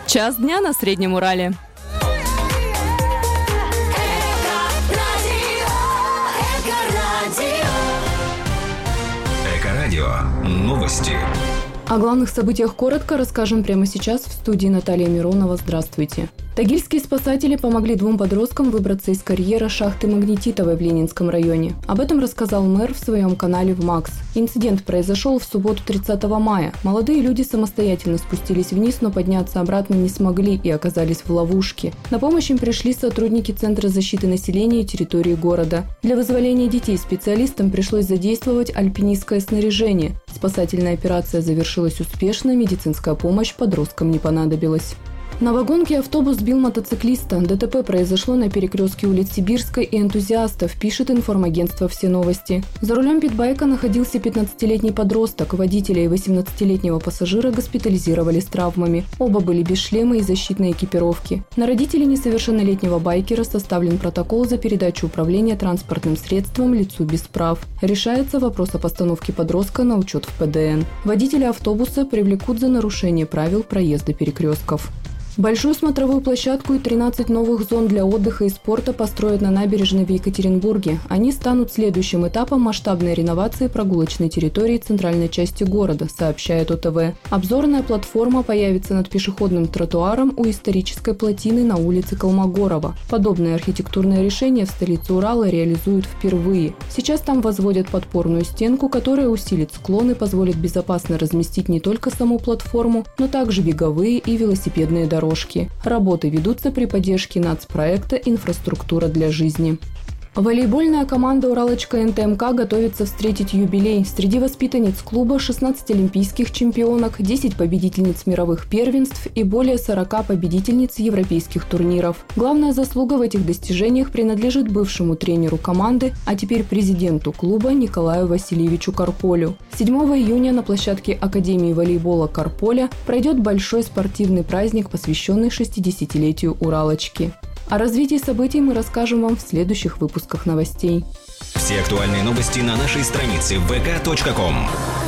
Час дня на Среднем Урале. Эко-радио. Новости. О главных событиях коротко расскажем прямо сейчас в студии Наталья Миронова. Здравствуйте. Тагильские спасатели помогли 2 подросткам выбраться из карьера шахты Магнетитовой в Ленинском районе. Об этом рассказал мэр в своем канале ВМАКС. Инцидент произошел в субботу 30 мая. Молодые люди самостоятельно спустились вниз, но подняться обратно не смогли и оказались в ловушке. На помощь им пришли сотрудники Центра защиты населения и территории города. Для вызволения детей специалистам пришлось задействовать альпинистское снаряжение. Спасательная операция завершилась успешно, медицинская помощь подросткам не понадобилась. На вагонке автобус сбил мотоциклиста. ДТП произошло на перекрестке улиц Сибирской и Энтузиастов, пишет информагентство «Все новости». За рулем питбайка находился 15-летний подросток. Водителя и 18-летнего пассажира госпитализировали с травмами. Оба были без шлема и защитной экипировки. На родителей несовершеннолетнего байкера составлен протокол за передачу управления транспортным средством лицу без прав. Решается вопрос о постановке подростка на учет в ПДН. Водителя автобуса привлекут за нарушение правил проезда перекрестков. Большую смотровую площадку и 13 новых зон для отдыха и спорта построят на набережной в Екатеринбурге. Они станут следующим этапом масштабной реновации прогулочной территории центральной части города, сообщает ОТВ. Обзорная платформа появится над пешеходным тротуаром у исторической плотины на улице Колмогорова. Подобное архитектурное решение в столице Урала реализуют впервые. Сейчас там возводят подпорную стенку, которая усилит склон и позволит безопасно разместить не только саму платформу, но также беговые и велосипедные дорожки. Работы ведутся при поддержке нацпроекта «Инфраструктура для жизни». Волейбольная команда «Уралочка НТМК» готовится встретить юбилей. Среди воспитанниц клуба 16 олимпийских чемпионок, 10 победительниц мировых первенств и более 40 победительниц европейских турниров. Главная заслуга в этих достижениях принадлежит бывшему тренеру команды, а теперь президенту клуба Николаю Васильевичу Карполю. 7 июня на площадке Академии волейбола Карполя пройдет большой спортивный праздник, посвященный 60-летию «Уралочки». О развитии событий мы расскажем вам в следующих выпусках новостей. Все актуальные новости на нашей странице vk.com.